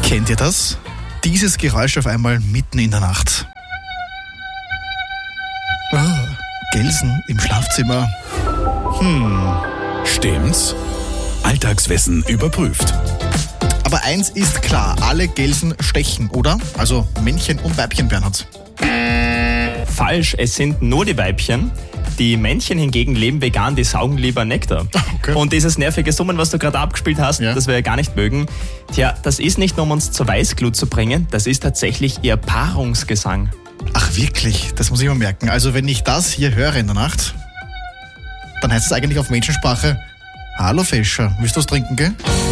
Kennt ihr das? Dieses Geräusch auf einmal mitten in der Nacht. Gelsen im Schlafzimmer. Stimmt's? Alltagswissen überprüft. Aber eins ist klar, alle Gelsen stechen, oder? Also Männchen und Weibchen, Bernhard. Falsch, es sind nur die Weibchen. Die Männchen hingegen leben vegan, die saugen lieber Nektar. Okay. Und dieses nervige Summen, was du gerade abgespielt hast, Ja. das wir ja gar nicht mögen, tja, das ist nicht nur, um uns zur Weißglut zu bringen, das ist tatsächlich ihr Paarungsgesang. Ach wirklich, das muss ich mal merken. Also wenn ich das hier höre in der Nacht, dann heißt es eigentlich auf Menschensprache: Hallo Fescher, willst du was trinken, gell?